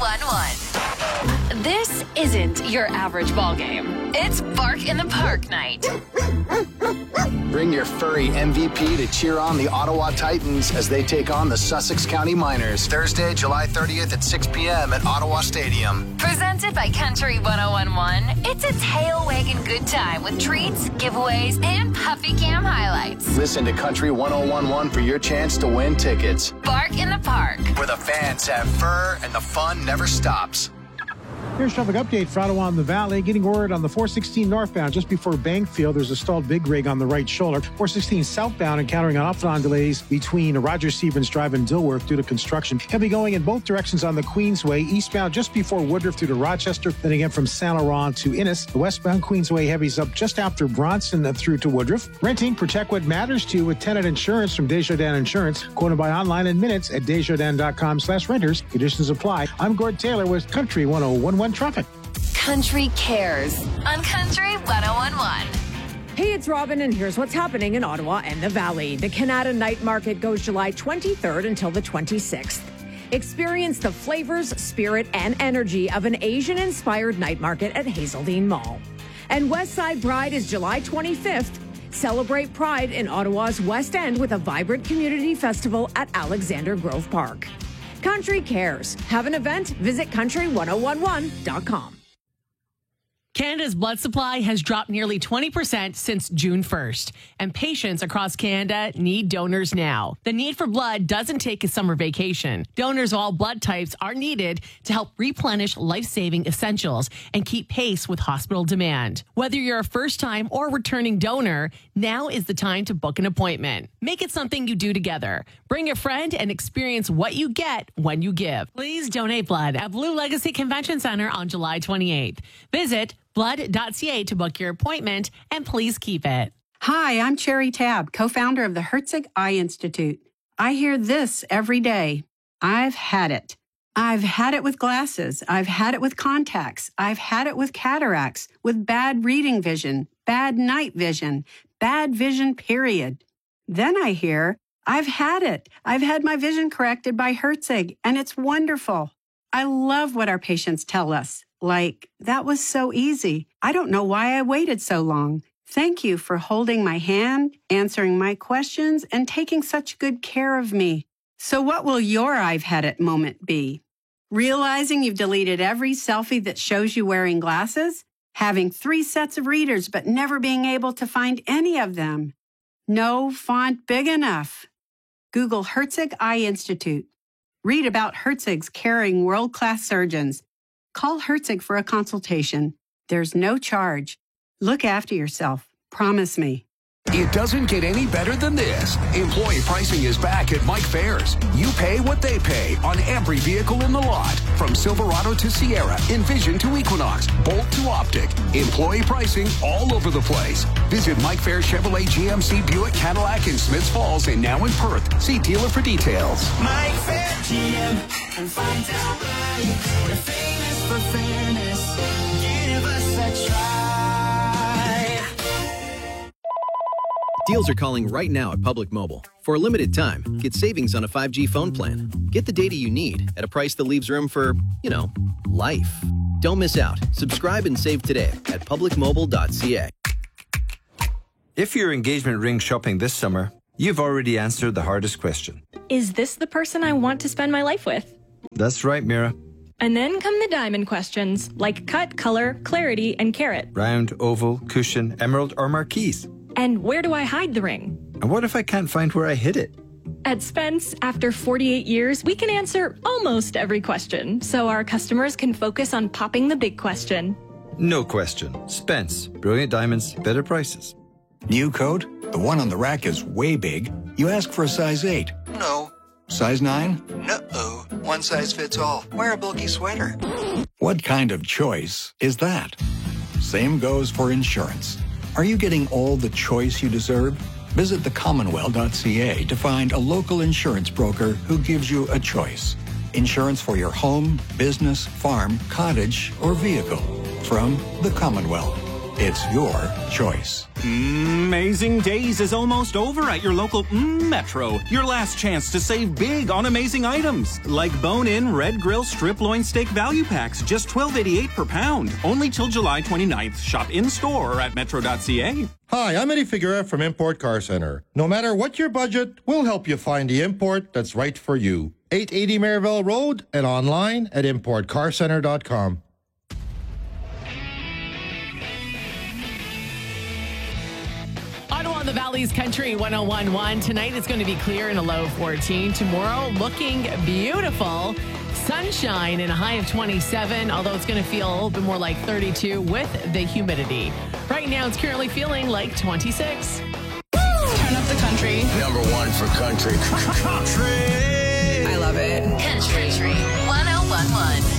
1011. This isn't your average ball game. It's Bark in the Park night. Bring your furry MVP to cheer on the Ottawa Titans as they take on the Sussex County Miners Thursday, July 30th at 6 p.m. at Ottawa Stadium. Presented by Country 1011, it's a tail-wagging good time with treats, giveaways, and puffy cam highlights. Listen to Country 1011 for your chance to win tickets. Bark in the Park, where the fans have fur and the fun never stops. Here's traffic update for Ottawa and the Valley. Getting word on the 416 northbound just before Bankfield. There's a stalled big rig on the right shoulder. 416 southbound encountering an off-and-on delays between Roger Stevens Drive and Dilworth due to construction. Heavy going in both directions on the Queensway. Eastbound just before Woodruff through to Rochester. Then again from Saint Laurent to Innis. The westbound Queensway heavies up just after Bronson through to Woodruff. Renting, protect what matters to you with tenant insurance from Desjardins Insurance. Quoted by online in minutes at desjardins.com/renters. Conditions apply. I'm Gord Taylor with Country 1011 Traffic. Country Cares on Country 1011. Hey, it's Robin, and here's what's happening in Ottawa and the Valley. The Canada Night Market goes July 23rd until the 26th. Experience the flavors, spirit, and energy of an Asian-inspired night market at Hazeldean Mall. And Westside Pride is July 25th. Celebrate Pride in Ottawa's West End with a vibrant community festival at Alexander Grove Park. Country Cares. Have an event? Visit country1011.com. Canada's blood supply has dropped nearly 20% since June 1st, and patients across Canada need donors now. The need for blood doesn't take a summer vacation. Donors of all blood types are needed to help replenish life-saving essentials and keep pace with hospital demand. Whether you're a first-time or returning donor, now is the time to book an appointment. Make it something you do together. Bring a friend and experience what you get when you give. Please donate blood at Blue Legacy Convention Center on July 28th. Visit blood.ca to book your appointment, and please keep it. Hi, I'm Cherry Tabb, co-founder of the Herzig Eye Institute. I hear this every day. I've had it. I've had it with glasses. I've had it with contacts. I've had it with cataracts, with bad reading vision, bad night vision, bad vision, period. Then I hear, I've had it. I've had my vision corrected by Herzig, and it's wonderful. I love what our patients tell us. Like, that was so easy. I don't know why I waited so long. Thank you for holding my hand, answering my questions, and taking such good care of me. So what will your I've had it moment be? Realizing you've deleted every selfie that shows you wearing glasses? Having 3 sets of readers but never being able to find any of them? No font big enough. Google Herzig Eye Institute. Read about Herzig's caring world-class surgeons. Call Herzig for a consultation. There's no charge. Look after yourself. Promise me. It doesn't get any better than this. Employee pricing is back at Mike Fairs. You pay what they pay on every vehicle in the lot. From Silverado to Sierra, Envision to Equinox, Bolt to Optic. Employee pricing all over the place. Visit Mike Fairs Chevrolet, GMC, Buick, Cadillac in Smiths Falls and now in Perth. See dealer for details. Mike Fair GM and find out right. We're famous for fairness. Give us a try. Deals are calling right now at Public Mobile. For a limited time, get savings on a 5G phone plan. Get the data you need at a price that leaves room for, life. Don't miss out. Subscribe and save today at publicmobile.ca. If you're engagement ring shopping this summer, you've already answered the hardest question. Is this the person I want to spend my life with? That's right, Mira. And then come the diamond questions, like cut, color, clarity, and carat. Round, oval, cushion, emerald, or marquise. And where do I hide the ring? And what if I can't find where I hid it? At Spence, after 48 years, we can answer almost every question, so our customers can focus on popping the big question. No question. Spence. Brilliant diamonds, better prices. New coat? The one on the rack is way big. You ask for a size 8. No. Size 9? No. One size fits all. Wear a bulky sweater. What kind of choice is that? Same goes for insurance. Are you getting all the choice you deserve? Visit thecommonwealth.ca to find a local insurance broker who gives you a choice. Insurance for your home, business, farm, cottage, or vehicle from the Commonwealth. It's your choice. Amazing Days is almost over at your local Metro. Your last chance to save big on amazing items. Like bone-in red grill strip loin steak value packs, just $12.88 per pound. Only till July 29th. Shop in-store or at metro.ca. Hi, I'm Eddie Figueroa from Import Car Center. No matter what your budget, we'll help you find the import that's right for you. 880 Maryville Road and online at importcarcenter.com. Ottawa, the Valley's Country 101.1. Tonight it's going to be clear and a low of 14. Tomorrow looking beautiful. Sunshine and a high of 27, although it's going to feel a little bit more like 32 with the humidity. Right now it's currently feeling like 26. Turn up the country. Number one for country. Country. I love it. Country 101.1.